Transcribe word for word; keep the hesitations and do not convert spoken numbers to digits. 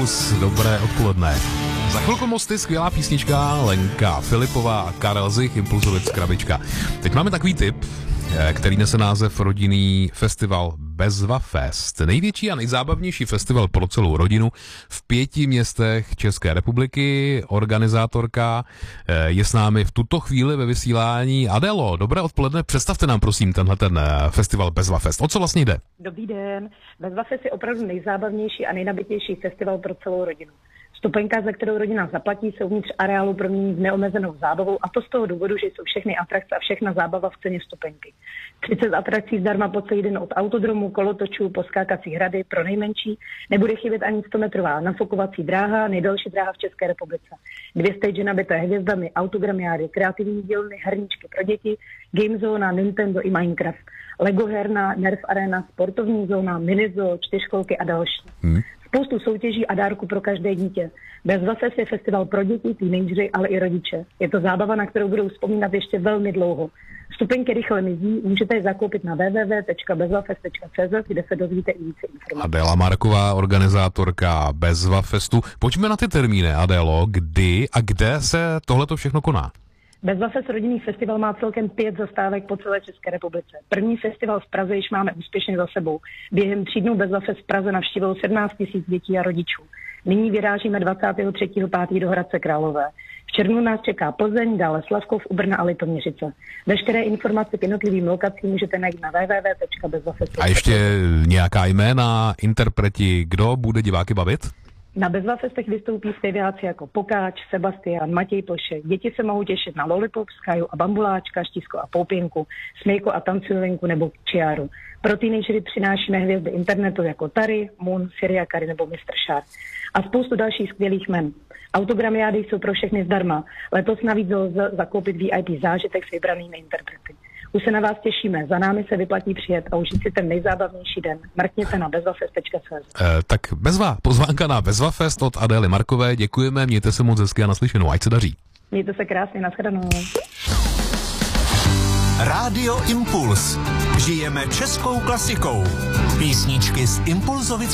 Dobré odpoledne. Za chvilku mosty skvělá písnička Lenka Filipová a Karel Zich, Impulzovic Krabička. Teď máme takový tip, který nese název rodinný festival Bezva Fest. Největší a nejzábavnější festival pro celou rodinu v pěti městech České republiky. Organizátorka je s námi v tuto chvíli ve vysílání. Adélo, dobré odpoledne. Představte nám prosím tenhle ten festival Bezva Fest. O co vlastně jde? Dobrý den. Bezva Fest je opravdu nejzábavnější a nejnabitější festival pro celou rodinu. Vstupenka, za kterou rodina zaplatí, se uvnitř areálu promění v neomezenou zábavou, a to z toho důvodu, že jsou všechny atrakce a všechna zábava v ceně vstupenky. třicet atrakcí zdarma po celý den od autodromu, kolotočů, poskákací hrady, pro nejmenší nebude chybět ani stometrová nafukovací dráha, nejdelší dráha v České republice. Dvě stage nabité hvězdami, autogramiády, kreativní dílny, herničky pro děti, game zóna, Nintendo i Minecraft, Lego herna, Nerf arena, sportovní zóna, minizoo, čtyřkolky a další. Hmm. Spoustu soutěží a dárků pro každé dítě. Bezva Fest je festival pro děti, teenagery, ale i rodiče. Je to zábava, na kterou budou vzpomínat ještě velmi dlouho. Vstupenky rychle mizí, můžete je zakoupit na w w w tečka bezvafest tečka c z, kde se dozvíte i více informací. Adéla Marková, organizátorka Bezva Festu. Pojďme na ty termíny, Adélo, kdy a kde se tohleto všechno koná? Bezva Fest rodinný festival má celkem pět zastávek po celé České republice. První festival v Praze již máme úspěšně za sebou. Během tří dnů Bezva Fest v Praze navštívilo sedmnáct tisíc dětí a rodičů. Nyní vyrážíme dvacátého třetího pátého do Hradce Králové. V červnu nás čeká Plzeň, dále Slavkov, Ubrna a Litoměřice. Veškeré informace k jednotlivým lokacím můžete najít na w w w tečka bezvafest tečka c z. A ještě nějaká jména, interpreti, kdo bude diváky bavit? Na Bezva Festech vystoupí zpěváci jako Pokáč, Sebastian, Matěj Plše. Děti se mohou těšit na Lollipop, Skyu a Bambuláčka, Štízko a Poupěnku, Smejko a Tanculenku nebo Čiáru. Pro teenagery přinášíme hvězdy internetu jako Tary, Moon, Syriakary nebo mister Shark. A spoustu dalších skvělých men. Autogramiády jsou pro všechny zdarma. Letos navíc lze zakoupit V I P zážitek s vybranými interprety. Už se na vás těšíme, za námi se vyplatí přijet a užít si ten nejzábavnější den. Mrkněte na bezvafest tečka c z. E, tak bezva, pozvánka na Bezva Fest od Adély Markové. Děkujeme, mějte se moc hezky a naslyšenou, ať se daří. Mějte se krásně, nashledanou. Rádio Impuls. Žijeme českou klasikou. Písničky z Impulzovic